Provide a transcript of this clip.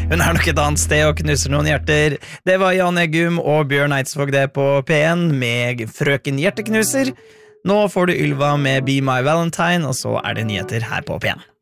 Hun nok et annet sted og knuser noen hjerter. Det var Jan Eggum og Bjørn Eidsvåg det på P1 med Frøken Hjerteknuser. Nå får du Ylva med Be My Valentine, og så det nyheter her på P1.